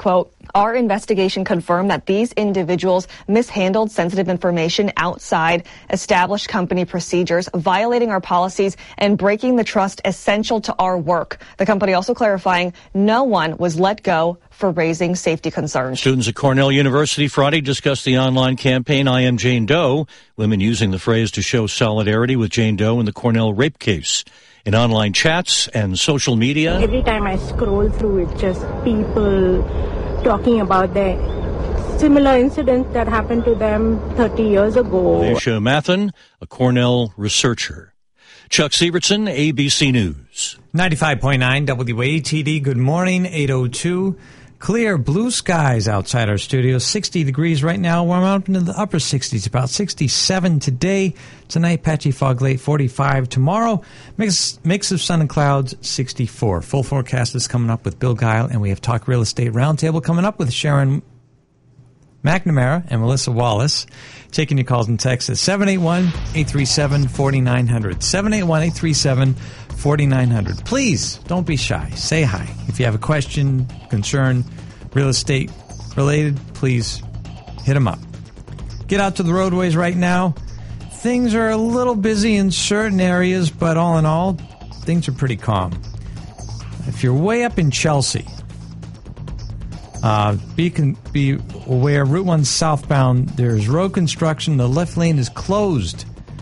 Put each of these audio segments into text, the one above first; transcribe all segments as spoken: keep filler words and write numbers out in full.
quote, "Our investigation confirmed that these individuals mishandled sensitive information outside established company procedures, violating our policies and breaking the trust essential to our work." The company also clarifying no one was let go for raising safety concerns. Students at Cornell University Friday discussed the online campaign I Am Jane Doe, women using the phrase to show solidarity with Jane Doe in the Cornell rape case. In online chats and social media, every time I scroll through it, just people talking about the similar incident that happened to them thirty years ago. Alicia Mathen, a Cornell researcher. Chuck Sievertson, A B C News. ninety-five point nine W A T D, good morning, eight oh two. Clear blue skies outside our studio, sixty degrees right now. Warm up into the upper sixties, about sixty-seven today. Tonight, patchy fog late, forty-five. Tomorrow, mix, mix of sun and clouds, sixty-four. Full forecast is coming up with Bill Guile, and we have Talk Real Estate Roundtable coming up with Sharon McNamara and Melissa Wallace. Taking your calls and texts at seven eight one, eight three seven, four nine zero zero. seven eight one, eight three seven, four nine zero zero. Please, don't be shy. Say hi. If you have a question, concern, real estate related, please hit them up. Get out to the roadways right now. Things are a little busy in certain areas, but all in all, things are pretty calm. If you're way up in Chelsea, Uh, be con- be aware, Route one southbound, there's road construction. The left lane is closed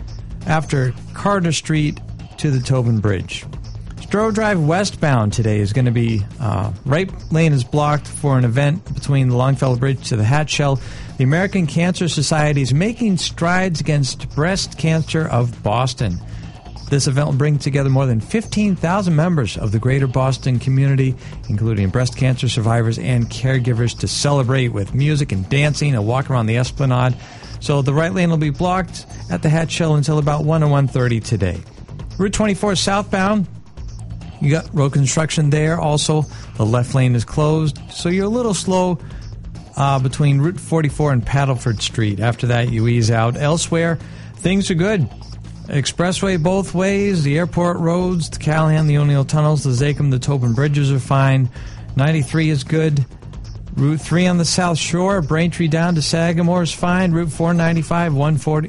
after Carter Street to the Tobin Bridge. Strode Drive westbound today is going to be, uh, right lane is blocked for an event between the Longfellow Bridge to the Hatchell. The American Cancer Society is making strides against breast cancer of Boston. This event will bring together more than fifteen thousand members of the greater Boston community, including breast cancer survivors and caregivers, to celebrate with music and dancing, a walk around the Esplanade. So the right lane will be blocked at the Hatchell until about one or one thirty today. Route twenty-four southbound, you got road construction there. Also, the left lane is closed, so you're a little slow uh, between Route forty-four and Paddleford Street. After that, you ease out. Elsewhere, things are good. Expressway both ways, the airport roads, the Callahan, the O'Neill tunnels, the Zakim, the Tobin bridges are fine. ninety-three is good. Route three on the South Shore, Braintree down to Sagamore is fine. Route four ninety-five, one forty.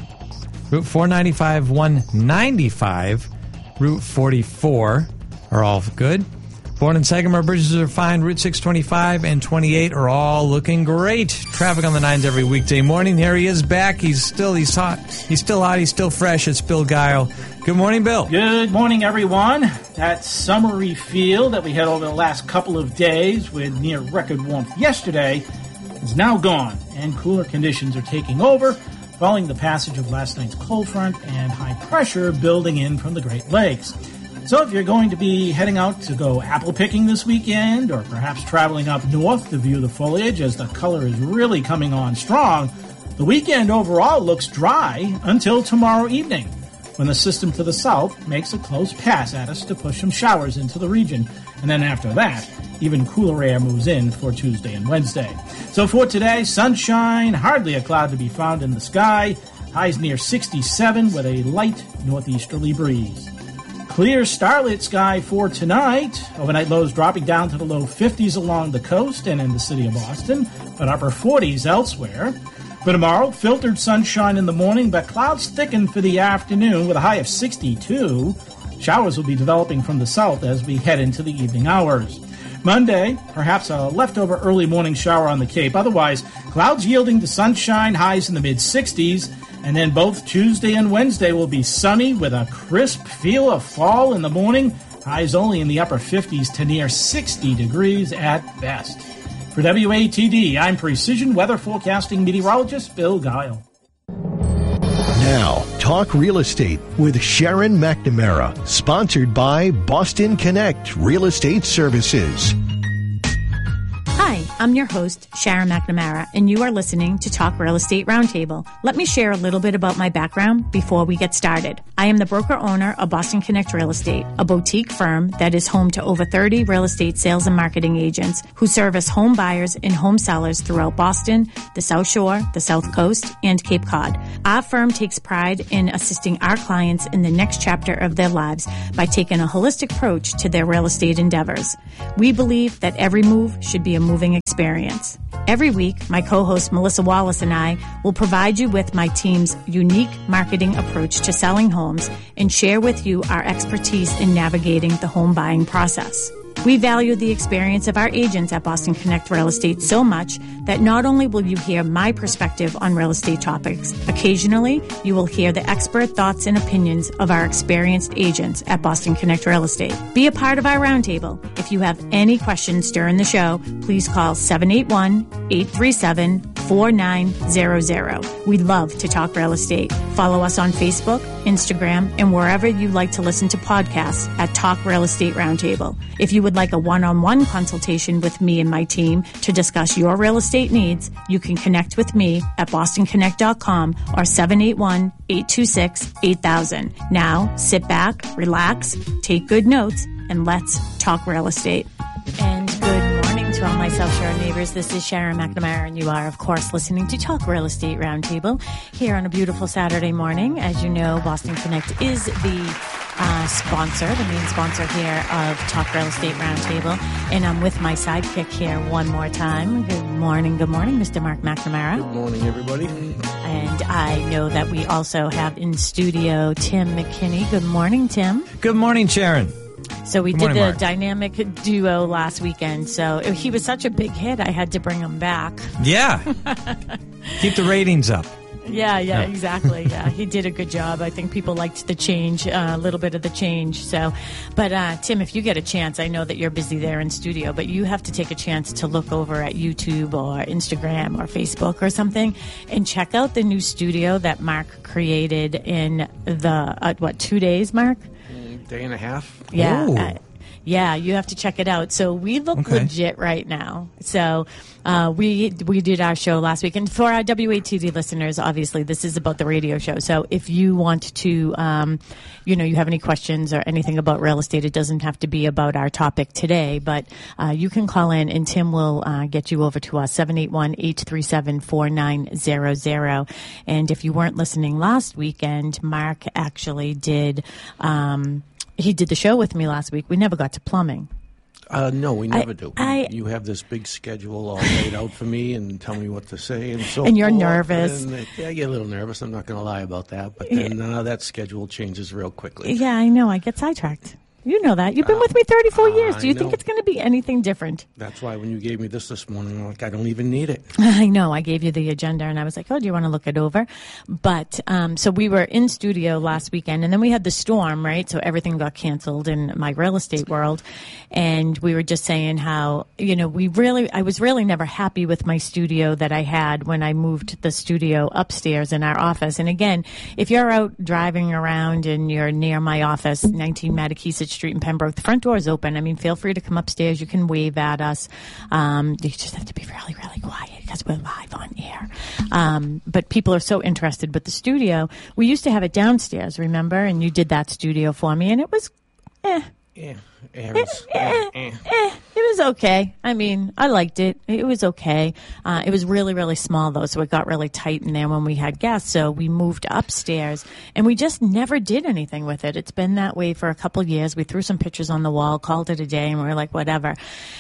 Route four ninety-five, one ninety-five, Route forty-four are all good. Bourne and Sagamore bridges are fine. Route six twenty-five and twenty-eight are all looking great. Traffic on the nines every weekday morning. Here he is back. He's still he's hot. He's still hot. He's still fresh. It's Bill Guile. Good morning, Bill. Good morning, everyone. That summery feel that we had over the last couple of days with near record warmth yesterday is now gone, and cooler conditions are taking over following the passage of last night's cold front and high pressure building in from the Great Lakes. So if you're going to be heading out to go apple picking this weekend, or perhaps traveling up north to view the foliage as the color is really coming on strong, the weekend overall looks dry until tomorrow evening, when the system to the south makes a close pass at us to push some showers into the region. And then after that, even cooler air moves in for Tuesday and Wednesday. So for today, sunshine, hardly a cloud to be found in the sky, highs near sixty-seven with a light northeasterly breeze. Clear starlit sky for tonight. Overnight lows dropping down to the low fifties along the coast and in the city of Boston, but upper forties elsewhere. For tomorrow, filtered sunshine in the morning, but clouds thicken for the afternoon with a high of sixty-two. Showers will be developing from the south as we head into the evening hours. Monday, perhaps a leftover early morning shower on the Cape. Otherwise, clouds yielding to sunshine, highs in the mid-sixties. And then both Tuesday and Wednesday will be sunny with a crisp feel of fall in the morning. Highs only in the upper fifties to near sixty degrees at best. For W A T D, I'm Precision Weather Forecasting Meteorologist Bill Guile. Now, Talk Real Estate with Sharon McNamara, sponsored by Boston Connect Real Estate Services. Hi, I'm your host, Sharon McNamara, and you are listening to Talk Real Estate Roundtable. Let me share a little bit about my background before we get started. I am the broker owner of Boston Connect Real Estate, a boutique firm that is home to over thirty real estate sales and marketing agents who service home buyers and home sellers throughout Boston, the South Shore, the South Coast, and Cape Cod. Our firm takes pride in assisting our clients in the next chapter of their lives by taking a holistic approach to their real estate endeavors. We believe that every move should be a moving experience. Every week, my co-host Melissa Wallace and I will provide you with my team's unique marketing approach to selling homes and share with you our expertise in navigating the home buying process. We value the experience of our agents at Boston Connect Real Estate so much that not only will you hear my perspective on real estate topics, occasionally you will hear the expert thoughts and opinions of our experienced agents at Boston Connect Real Estate. Be a part of our roundtable. If you have any questions during the show, please call seven eight one, eight three seven, four nine zero zero. We love to talk real estate. Follow us on Facebook, Instagram, and wherever you like to listen to podcasts at Talk Real Estate Roundtable. If you would like a one-on-one consultation with me and my team to discuss your real estate needs, you can connect with me at boston connect dot com or seven eight one, eight two six, eight thousand. Now, sit back, relax, take good notes, and let's talk real estate. And good morning to all my South Shore neighbors. This is Sharon McNamara, and you are, of course, listening to Talk Real Estate Roundtable here on a beautiful Saturday morning. As you know, Boston Connect is the Uh, sponsor, the main sponsor here of Talk Real Estate Roundtable. And I'm with my sidekick here one more time. Good morning, good morning, Mister Mark McNamara. Good morning, everybody. And I know that we also have in studio Tim McKinney. Good morning, Tim. Good morning, Sharon. So we Good did morning, the Mark. dynamic duo last weekend. So he was such a big hit, I had to bring him back. Yeah. Keep the ratings up. Yeah, yeah, Yeah. exactly. Yeah, he did a good job. I think people liked the change, uh, a little bit of the change. So, but uh, Tim, if you get a chance, I know that you're busy there in studio, but you have to take a chance to look over at YouTube or Instagram or Facebook or something and check out the new studio that Mark created in the, uh, what, two days, Mark? Day and a half. Yeah. Ooh. Uh, yeah, you have to check it out. So we look Okay. legit right now. So uh, we we did our show last week. And for our W A T D listeners, obviously, this is about the radio show. So if you want to, um, you know, you have any questions or anything about real estate, it doesn't have to be about our topic today. But uh, you can call in and Tim will uh, get you over to us, seven eight one, eight three seven, four nine zero zero. And if you weren't listening last weekend, Mark actually did... Um, He did the show with me last week. We never got to plumbing. Uh, no, we never I- do. I- you have this big schedule all laid out for me and tell me what to say and so And you're forth. nervous. And, uh, yeah, I get a little nervous. I'm not going to lie about that. But then uh, that schedule changes real quickly. Yeah, I know. I get sidetracked. You know that. You've been with me thirty-four uh, years. Do you I think know. it's going to be anything different? That's why when you gave me this this morning, I'm like, I don't even need it. I know. I gave you the agenda, and I was like, oh, do you want to look it over? But um, so we were in studio last weekend, and then we had the storm, right? So everything got canceled in my real estate world. And we were just saying how, you know, we really, I was really never happy with my studio that I had when I moved the studio upstairs in our office. And again, if you're out driving around and you're near my office, nineteen Mattakesett Street in Pembroke, the front door is open. I mean, feel free to come upstairs. You can wave at us. Um, you just have to be really, really quiet because we're live on air. Um, but people are so interested with the studio. We used to have it downstairs, remember? And you did that studio for me, and it was, eh. Yeah, Aaron's, Eh, eh, eh. Eh, it was okay. I mean, I liked it. It was okay. Uh, it was really, really small, though, so it got really tight in there when we had guests. So we moved upstairs, and we just never did anything with it. It's been that way for a couple years. We threw some pictures on the wall, called it a day, and we were like, whatever.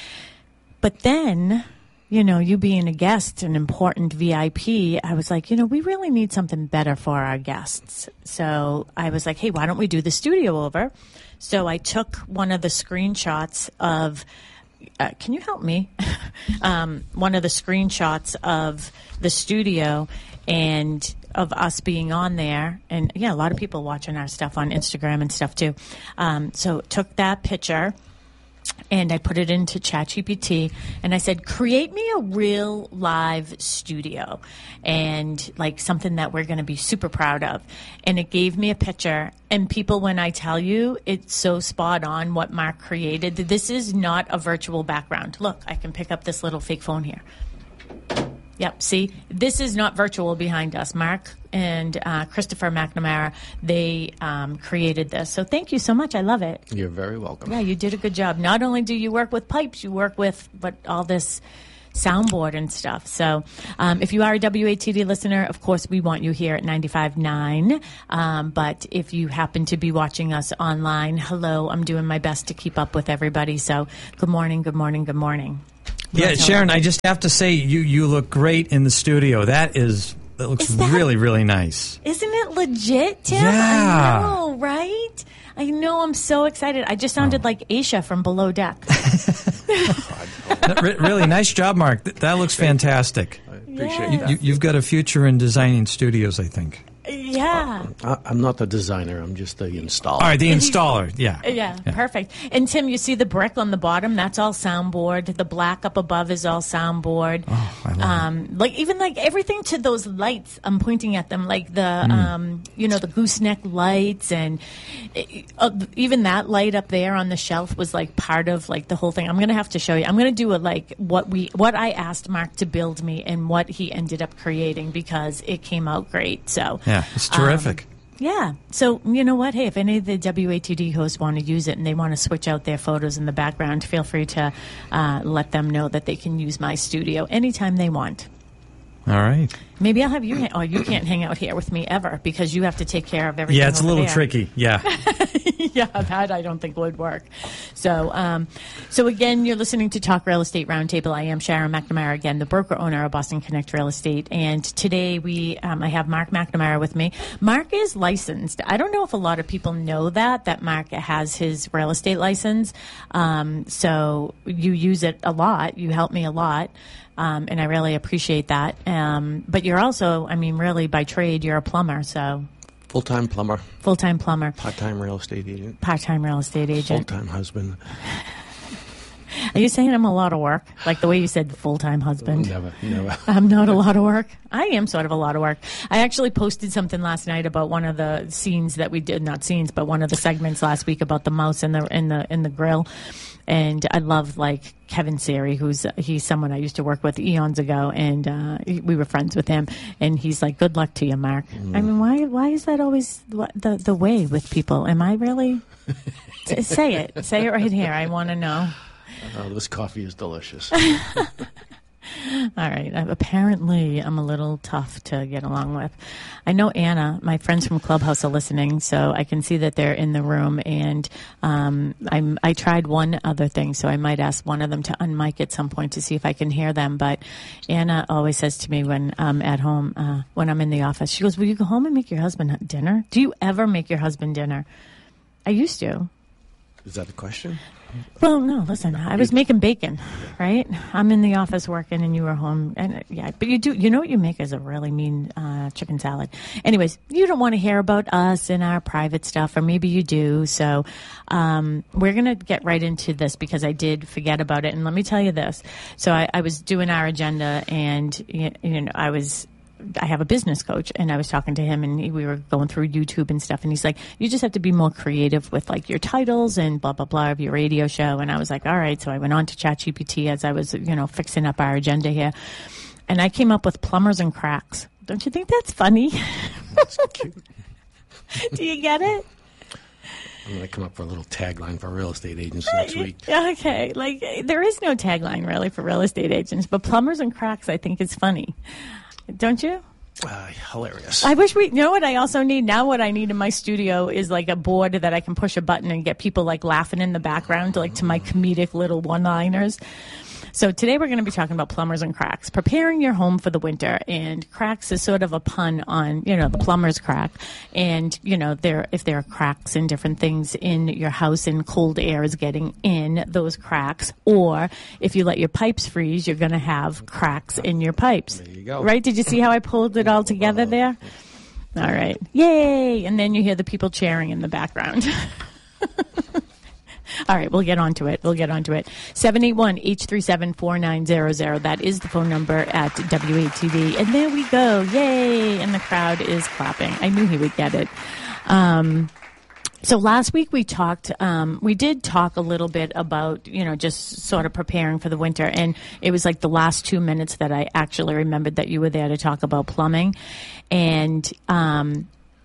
But then, you know, you being a guest, an important V I P, I was like, you know, we really need something better for our guests. So I was like, hey, why don't we do the studio over? So I took one of the screenshots of, uh, can you help me? um, one of the screenshots of the studio and of us being on there. And yeah, a lot of people watching our stuff on Instagram and stuff too. Um, so took that picture And I put it into ChatGPT, and I said, create me a real live studio and like something that we're going to be super proud of. And it gave me a picture. And people, when I tell you, it's so spot on what Mark created. This is not a virtual background. Look, I can pick up this little fake phone here. Yep, see, this is not virtual behind us. Mark and uh, Christopher McNamara, they um, created this. So thank you so much. I love it. You're very welcome. Yeah, you did a good job. Not only do you work with pipes, you work with but all this soundboard and stuff. So um, if you are a W A T D listener, of course, we want you here at ninety-five point nine. Um, but if you happen to be watching us online, hello, I'm doing my best to keep up with everybody. So good morning, good morning, good morning. Yeah, Sharon, I just have to say you, you look great in the studio. That is, that looks is that, really, really nice. Isn't it legit, Tim? Yeah. I know, right? I know, I'm so excited. I just sounded oh. like Aisha from Below Deck. Really, nice job, Mark. That looks fantastic. I appreciate yeah. that. You, you've got a future in designing studios, I think. Yeah. Uh, I'm not the designer. I'm just the installer. All right, the installer. Yeah. yeah. Yeah, perfect. And, Tim, you see the brick on the bottom? That's all soundboard. The black up above is all soundboard. Oh, I love um, it. Like, even, like, everything to those lights, I'm pointing at them, like the, mm. um, you know, the gooseneck lights. And uh, even that light up there on the shelf was, like, part of, like, the whole thing. I'm going to have to show you. I'm going to do, a, like, what we, what I asked Mark to build me and what he ended up creating because it came out great. So... Yeah, it's terrific. Um, yeah. So, you know what? Hey, if any of the W A T D hosts want to use it and they want to switch out their photos in the background, feel free to uh, let them know that they can use my studio anytime they want. All right. Maybe I'll have you. Ha- oh, you can't hang out here with me ever because you have to take care of everything. Yeah, it's a little there. tricky. Yeah. yeah, that I don't think would work. So, um, so again, you're listening to Talk Real Estate Roundtable. I am Sharon McNamara, again, the broker owner of Boston Connect Real Estate. And today we, um, I have Mark McNamara with me. Mark is licensed. I don't know if a lot of people know that, that Mark has his real estate license. Um, so you use it a lot. You help me a lot. Um, and I really appreciate that. Um, but you're also, I mean, really by trade, you're a plumber, so. Full-time plumber. Full-time plumber. Part-time real estate agent. Part-time real estate agent. Full-time husband. Are you saying I'm a lot of work? Like the way you said full-time husband? Never, never. I'm not a lot of work. I am sort of a lot of work. I actually posted something last night about one of the scenes that we did, not scenes, but one of the segments last week about the mouse in the in the in the grill. And I love like Kevin Siri, who's he's someone I used to work with eons ago, and uh, we were friends with him. And he's like, "Good luck to you, Mark." Mm. I mean, why why is that always the the way with people? Am I really? Say it, say it right here. I want to know. Oh, this coffee is delicious. All right. Uh, apparently, I'm a little tough to get along with. I know Anna, my friends from Clubhouse are listening, so I can see that they're in the room. And um, I'm, I tried one other thing, so I might ask one of them to unmic at some point to see if I can hear them. But Anna always says to me when I'm at home, uh, when I'm in the office, she goes, "Will you go home and make your husband dinner? Do you ever make your husband dinner?" I used to. Is that a question? Well, no, listen, I was making bacon, right? I'm in the office working and you were home. And yeah, but you do, you know what you make is a really mean uh, chicken salad. Anyways, you don't want to hear about us and our private stuff, or maybe you do. So um, we're going to get right into this because I did forget about it. And let me tell you this. So I, I was doing our agenda and, you know, I was... I have a business coach, and I was talking to him, and he, we were going through YouTube and stuff, and he's like, "You just have to be more creative with like your titles and blah blah blah of your radio show." And I was like, "All right." So I went on to ChatGPT as I was, you know, fixing up our agenda here, and I came up with plumbers and cracks. Don't you think that's funny? That's cute. Do you get it? I'm going to come up with a little tagline for real estate agents next week. Okay, like there is no tagline really for real estate agents, but plumbers and cracks I think is funny. Don't you? Uh, hilarious. I wish we, you know what I also need? Now what I need in my studio is like a board that I can push a button and get people like laughing in the background, like to my comedic little one-liners. So today we're going to be talking about plumbers and cracks, preparing your home for the winter. And cracks is sort of a pun on, you know, the plumber's crack. And, you know, there if there are cracks and different things in your house and cold air is getting in those cracks, or if you let your pipes freeze, you're going to have cracks in your pipes. There you go. Right? Did you see how I pulled it all together there? All right. Yay! And then you hear the people cheering in the background. All right, we'll get on to it. We'll get on to it. seven eight one, eight three seven, four nine zero zero. That is the phone number at W A T D. And there we go. Yay. And the crowd is clapping. I knew he would get it. Um, so last week we talked, um, we did talk a little bit about, you know, just sort of preparing for the winter. And it was like the last two minutes that I actually remembered that you were there to talk about plumbing. And, um,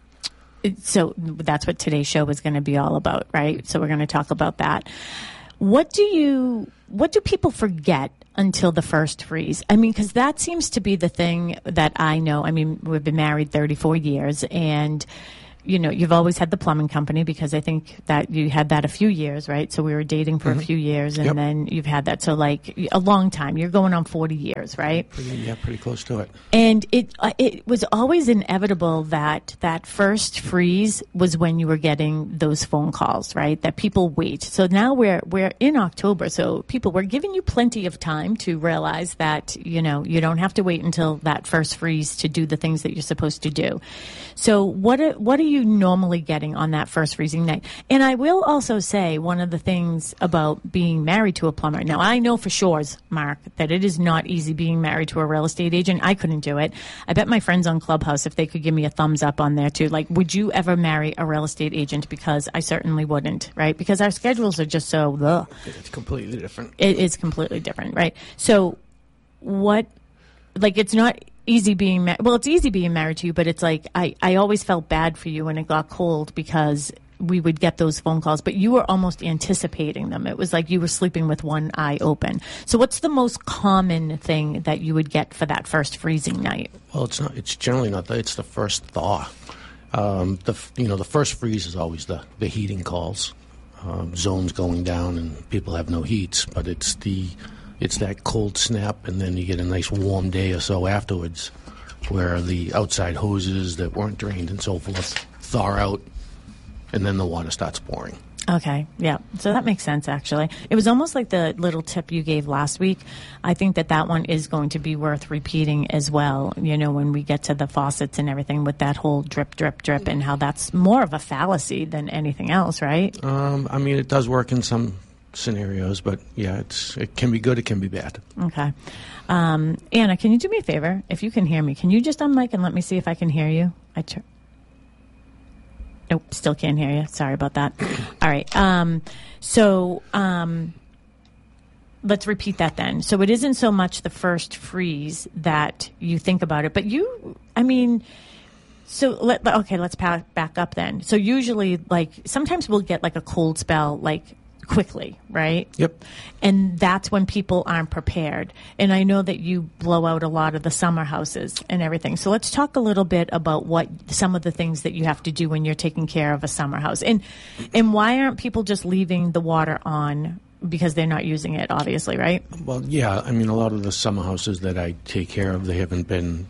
so that's what today's show was going to be all about, right? So we're going to talk about that. What do you, what do people forget until the first freeze? I mean, because that seems to be the thing that I know. I mean, we've been married thirty-four years, and you know, you've always had the plumbing company, because I think that you had that a few years, right? So we were dating for mm-hmm. a few years, and yep. then you've had that. So like a long time. You're going on forty years, right? Pretty, yeah, pretty close to it. And it uh, it was always inevitable that that first freeze was when you were getting those phone calls, right? That people wait. So now we're we're in October. So people, we're giving you plenty of time to realize that, you know, you don't have to wait until that first freeze to do the things that you're supposed to do. So what are, what are you normally getting on that first freezing night? And I will also say one of the things about being married to a plumber. Now, I know for sure, Mark, that it is not easy being married to a real estate agent. I couldn't do it. I bet my friends on Clubhouse, if they could give me a thumbs up on there too, like, would you ever marry a real estate agent? Because I certainly wouldn't, right? Because our schedules are just so, ugh. It's completely different. It is completely different, right? So what, like, it's not easy being married. Well, it's easy being married to you, but it's like, I, I always felt bad for you when it got cold, because we would get those phone calls, but you were almost anticipating them. It was like you were sleeping with one eye open. So what's the most common thing that you would get for that first freezing night? Well, it's not, it's generally not that. It's the first thaw. Um, the, you know, the first freeze is always the, the heating calls, um, zones going down and people have no heats, but it's the, it's that cold snap, and then you get a nice warm day or so afterwards where the outside hoses that weren't drained and so forth thaw out, and then the water starts pouring. Okay, yeah. So that makes sense, actually. It was almost like the little tip you gave last week. I think that that one is going to be worth repeating as well, you know, when we get to the faucets and everything, with that whole drip, drip, drip, and how that's more of a fallacy than anything else, right? Um, I mean, it does work in some scenarios, but yeah, it's it can be good, it can be bad. Okay. Um, Anna, can you do me a favor? If you can hear me, can you just unmic and let me see if I can hear you? I tr- Nope, still can't hear you. Sorry about that. All right. Um, so um, let's repeat that then. So it isn't so much the first freeze that you think about it, but you, I mean, so let, okay, let's back up then. So usually, like, sometimes we'll get like a cold spell, like, quickly, right? Yep. And that's when people aren't prepared. And I know that you blow out a lot of the summer houses and everything. So let's talk a little bit about what some of the things that you have to do when you're taking care of a summer house. And and why aren't people just leaving the water on? Because they're not using it, obviously, right? Well, yeah. I mean, a lot of the summer houses that I take care of, they haven't been,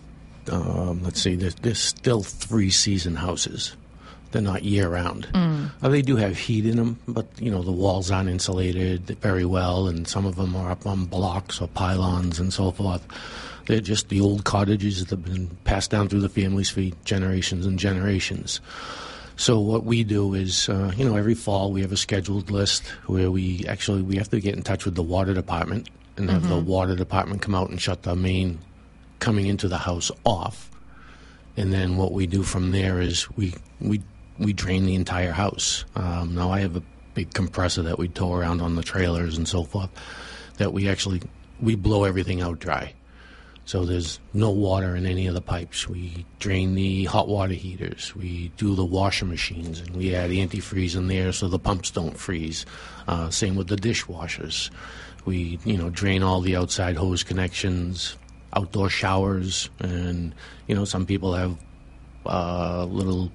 um, let's see, they're, they're still three-season houses. They're not year-round. Mm. Uh, they do have heat in them, but, you know, the walls aren't insulated very well, and some of them are up on blocks or pylons and so forth. They're just the old cottages that have been passed down through the families for generations and generations. So what we do is, uh, you know, every fall we have a scheduled list where we actually we have to get in touch with the water department and have mm-hmm. the water department come out and shut the main coming into the house off. And then what we do from there is we we we drain the entire house. Um, now I have a big compressor that we tow around on the trailers and so forth that we actually, we blow everything out dry. So there's no water in any of the pipes. We drain the hot water heaters. We do the washer machines, and we add antifreeze in there so the pumps don't freeze. Uh, same with the dishwashers. We, you know, drain all the outside hose connections, outdoor showers, and, you know, some people have uh, little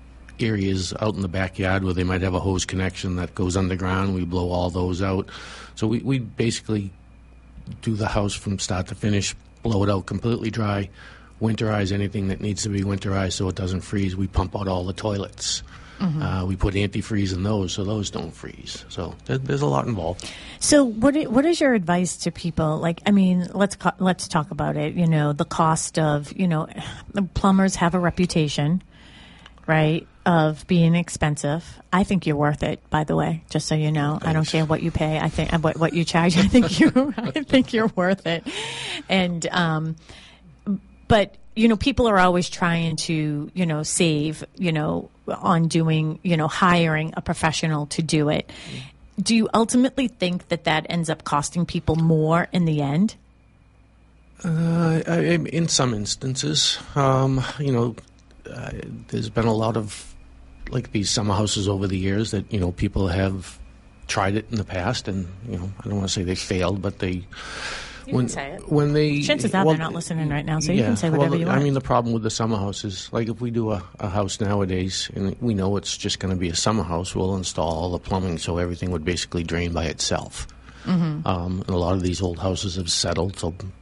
areas out in the backyard where they might have a hose connection that goes underground. We blow all those out. So we, we basically do the house from start to finish, blow it out completely dry, winterize anything that needs to be winterized so it doesn't freeze. We pump out all the toilets. Mm-hmm. Uh, we put antifreeze in those so those don't freeze. So there, there's a lot involved. So what what is your advice to people? Like, I mean, let's co- let's talk about it. You know, the cost of, you know, plumbers have a reputation. right, of being expensive. I think you're worth it, by the way, just so you know. Thanks. I don't care what you pay. I think what what you charge. I think you I think you're worth it. And um but you know, people are always trying to, you know, save, you know, on doing, you know, hiring a professional to do it. Do you ultimately think that that ends up costing people more in the end? Uh, I, in some instances, um, you know, uh, there's been a lot of, like, these summer houses over the years that, you know, people have tried it in the past, and, you know, I don't want to say they failed, but they... You when, can say it. When they, Chances are well, they're not listening right now, so yeah, you can say whatever well, you want. I mean, the problem with the summer houses, like if we do a, a house nowadays, and we know it's just going to be a summer house, we'll install all the plumbing so everything would basically drain by itself. Mm-hmm. Um, and a lot of these old houses have settled, so